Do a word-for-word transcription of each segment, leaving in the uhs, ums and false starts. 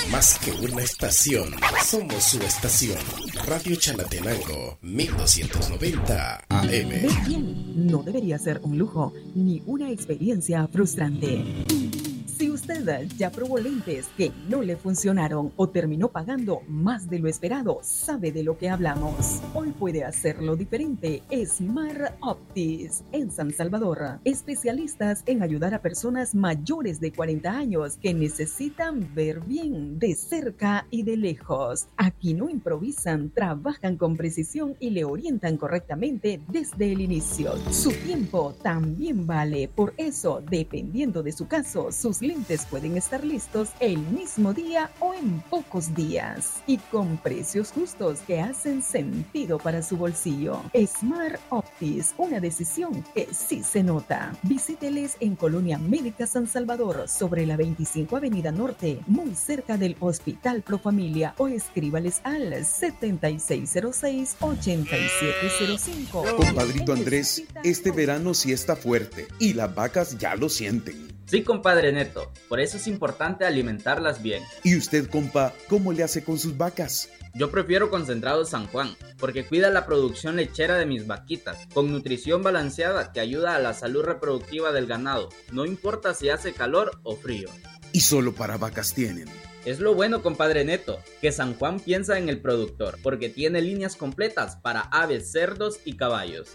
Más que una estación, somos su estación. Radio Chalatenango, mil doscientos noventa A M. Ver bien no debería ser un lujo ni una experiencia frustrante. Si usted ya probó lentes que no le funcionaron o terminó pagando más de lo esperado, sabe de lo que hablamos. Hoy puede hacerlo diferente. Smart Optics en San Salvador. Especialistas en ayudar a personas mayores de cuarenta años que necesitan ver bien de cerca y de lejos. Aquí no improvisan, trabajan con precisión y le orientan correctamente desde el inicio. Su tiempo también vale. Por eso, dependiendo de su caso, sus lentes pueden estar listos el mismo día o en pocos días y con precios justos que hacen sentido para su bolsillo. Smart Optics, una decisión que sí se nota. Visíteles en Colonia Médica San Salvador, sobre la veinticinco Avenida Norte, muy cerca del Hospital Profamilia, o escríbales al setenta y seis cero seis, ochenta y siete cero cinco. Compadrito Andrés, este verano sí está fuerte y las vacas ya lo sienten. Sí, compadre Neto, por eso es importante alimentarlas bien. ¿Y usted, compa, cómo le hace con sus vacas? Yo prefiero Concentrado San Juan, porque cuida la producción lechera de mis vaquitas, con nutrición balanceada que ayuda a la salud reproductiva del ganado, no importa si hace calor o frío. ¿Y solo para vacas tienen? Es lo bueno, compadre Neto, que San Juan piensa en el productor, porque tiene líneas completas para aves, cerdos y caballos.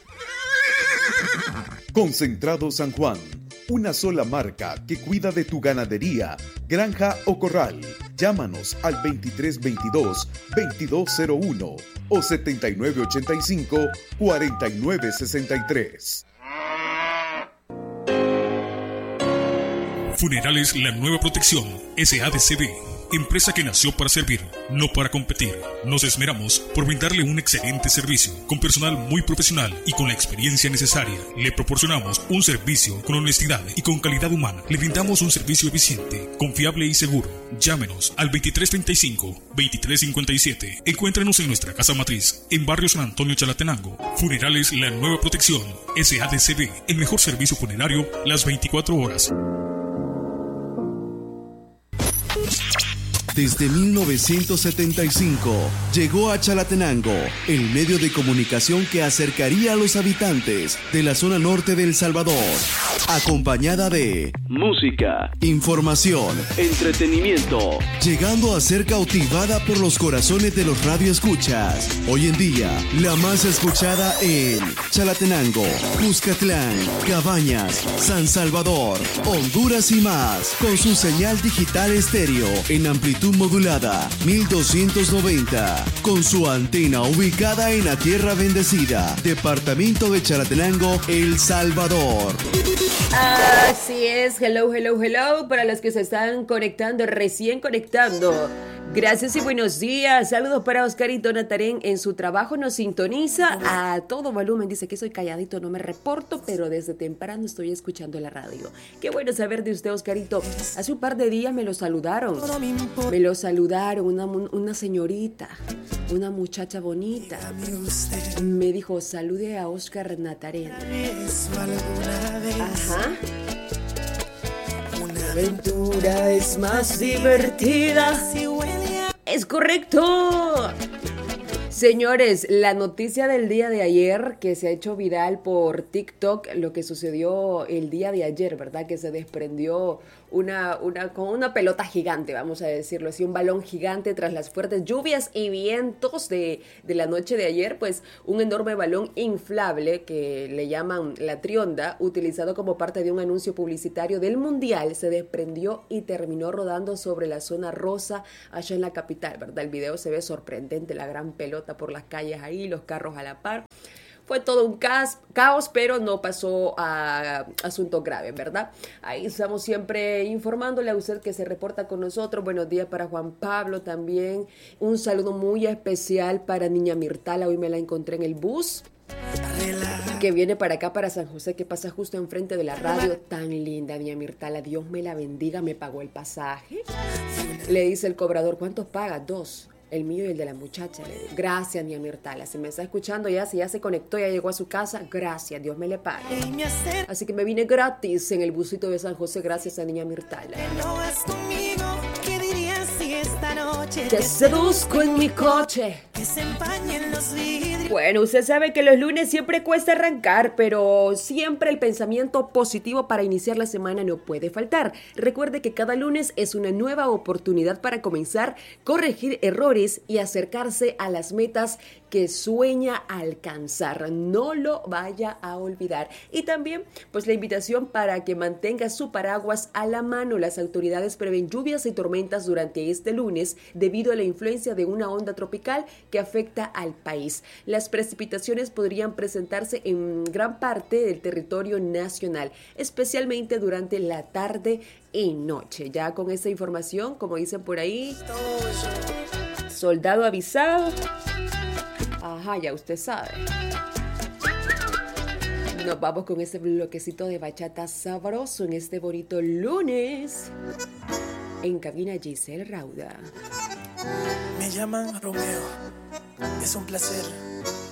Concentrado San Juan, una sola marca que cuida de tu ganadería, granja o corral. Llámanos al veintitrés veintidós, veintidós cero uno o setenta y nueve ochenta y cinco, cuarenta y nueve sesenta y tres. Funerales La Nueva Protección, S A D C B. Empresa que nació para servir, no para competir. Nos esmeramos por brindarle un excelente servicio, con personal muy profesional y con la experiencia necesaria. Le proporcionamos un servicio con honestidad y con calidad humana. Le brindamos un servicio eficiente, confiable y seguro. Llámenos al veintitrés treinta y cinco, veintitrés cincuenta y siete. Encuéntrenos en nuestra casa matriz, en Barrio San Antonio, Chalatenango. Funerales La Nueva Protección, S A D C B. El mejor servicio funerario las veinticuatro horas. Desde mil novecientos setenta y cinco llegó a Chalatenango el medio de comunicación que acercaría a los habitantes de la zona norte de El Salvador, acompañada de música, información, entretenimiento, llegando a ser cautivada por los corazones de los radioescuchas. Hoy en día, la más escuchada en Chalatenango, Cuscatlán, Cabañas, San Salvador, Honduras y más, con su señal digital estéreo en amplitud modulada mil doscientos noventa, con su antena ubicada en la Tierra Bendecida, departamento de Chalatenango, El Salvador. Así es, hello, hello, hello, para los que se están conectando, recién conectando. Gracias y buenos días. Saludos para Oscarito Natarén en su trabajo. Nos sintoniza a todo volumen. Dice que soy calladito, no me reporto, pero desde temprano estoy escuchando la radio. Qué bueno saber de usted, Oscarito. Hace un par de días me lo saludaron. Me lo saludaron, una, una señorita, una muchacha bonita. Me dijo, salude a Oscar Natarén. Ajá. Una aventura es más divertida. Es correcto. Señores, la noticia del día de ayer que se ha hecho viral por TikTok, lo que sucedió el día de ayer, ¿verdad? Que se desprendió una, una, con una pelota gigante, vamos a decirlo así, un balón gigante tras las fuertes lluvias y vientos de, de la noche de ayer, pues un enorme balón inflable que le llaman la Trionda, utilizado como parte de un anuncio publicitario del Mundial, se desprendió y terminó rodando sobre la zona rosa allá en la capital, ¿verdad? El video se ve sorprendente, la gran pelota por las calles ahí, los carros a la par. Fue todo un caos, pero no pasó a asuntos graves, ¿verdad? Ahí estamos siempre informándole a usted que se reporta con nosotros. Buenos días para Juan Pablo también. Un saludo muy especial para Niña Mirtala. Hoy me la encontré en el bus que viene para acá, para San José, que pasa justo enfrente de la radio. Tan linda, Niña Mirtala. Dios me la bendiga. Me pagó el pasaje. Le dice el cobrador, ¿cuántos paga? Dos. El mío y el de la muchacha. Le digo, gracias, Niña Mirtala. Si me está escuchando ya, si ya se conectó, ya llegó a su casa, gracias, Dios me le pague. Así que me vine gratis en el busito de San José, gracias a Niña Mirtala. No vas conmigo, ¿qué dirías si esta Te seduzco en mi coche. Que se empañen los vidrios. Bueno, usted sabe que los lunes siempre cuesta arrancar, pero siempre el pensamiento positivo para iniciar la semana no puede faltar. Recuerde que cada lunes es una nueva oportunidad para comenzar, corregir errores y acercarse a las metas que sueña alcanzar. No lo vaya a olvidar. Y también, pues la invitación para que mantenga su paraguas a la mano. Las autoridades prevén lluvias y tormentas durante este lunes debido a la influencia de una onda tropical que afecta al país. Las precipitaciones podrían presentarse en gran parte del territorio nacional, especialmente durante la tarde y noche. Ya con esta información, como dicen por ahí, soldado avisado. Ajá, ya usted sabe. Nos vamos con este bloquecito de bachata sabroso en este bonito lunes. En cabina Giselle Rauda. Me llaman Romeo, es un placer